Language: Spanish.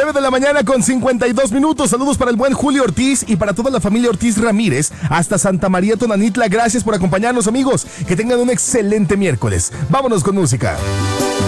9 de la mañana con 52 minutos. Saludos para el buen Julio Ortiz y para toda la familia Ortiz Ramírez hasta Santa María Tonanitla. Gracias por acompañarnos, amigos. Que tengan un excelente miércoles. Vámonos con música.